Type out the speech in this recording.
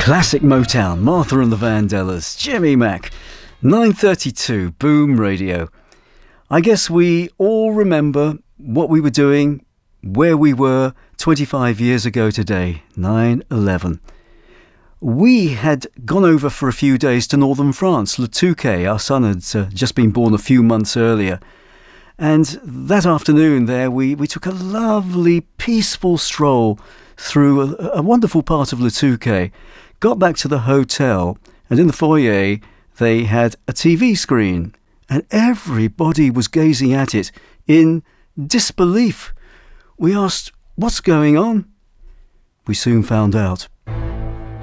Classic Motown, Martha and the Vandellas, Jimmy Mack, 9:32, Boom Radio. I guess we all remember what we were doing, where we were 25 years ago today, 9/11. We had gone over for a few days to northern France, Le Touquet. Our son had just been born a few months earlier. And that afternoon there, we took a lovely, peaceful stroll through a wonderful part of Le Touquet, got back to the hotel, and in the foyer they had a TV screen, and everybody was gazing at it in disbelief. We asked, "What's going on?" We soon found out.